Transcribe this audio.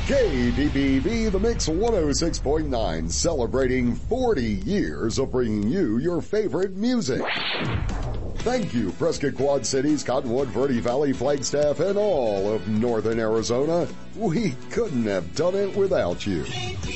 KDPV, The Mix 106.9, celebrating 40 years of bringing you your favorite music. Thank you, Prescott Quad Cities, Cottonwood, Verde Valley, Flagstaff, and all of Northern Arizona. We couldn't have done it without you.